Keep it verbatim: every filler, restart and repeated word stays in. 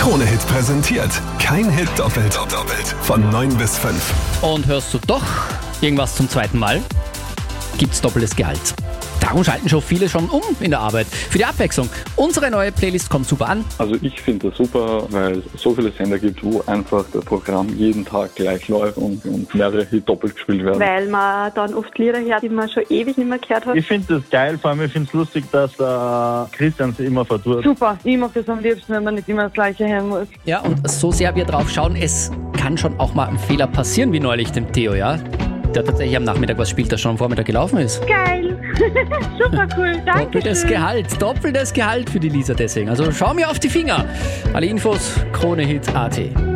Krone-Hit präsentiert. Kein Hit doppelt. doppelt. Von neun bis fünf. Und hörst du doch irgendwas zum zweiten Mal, gibt's doppeltes Gehalt. Darum schalten schon viele schon um in der Arbeit. Für die Abwechslung. Unsere neue Playlist kommt super an. Also ich finde das super, weil es so viele Sender gibt, wo einfach das Programm jeden Tag gleich läuft und, und mehrere Hits doppelt gespielt werden. Weil man dann oft Lieder hört, die man schon ewig nicht mehr gehört hat. Ich finde das geil, vor allem ich finde es lustig, dass der Christian sich immer verdurrt. Super, ich mag das am liebsten, wenn man nicht immer das Gleiche hören muss. Ja, und so sehr wir drauf schauen, es kann schon auch mal ein Fehler passieren, wie neulich dem Theo, ja? Der tatsächlich am Nachmittag was spielt, das schon am Vormittag gelaufen ist. Geil! Super cool, danke Doppeltes schön. Gehalt, doppeltes Gehalt für die Lisa deswegen. Also schau mir auf die Finger. Alle Infos, Krone-Hit punkt at.